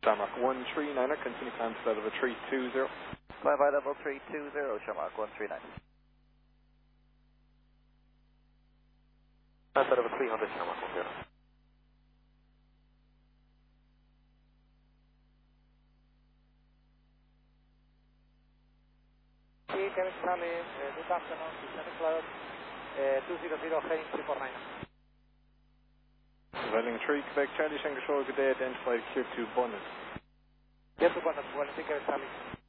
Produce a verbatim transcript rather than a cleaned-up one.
Shamrock one three niner, continue climb to level three two zero. Climb by level three two zero, Shamrock one three nine. Climb by level three hundred, Shamrock one zero. Kevin Charlie, uh, good afternoon, Santa Cloud, uh, two zero zero heading three four nine. Welling three, Quebec Charlie, Shanghai Shore, good day, identified Q two Bonnet. Yes, Bonnet, well, Kevin Charlie.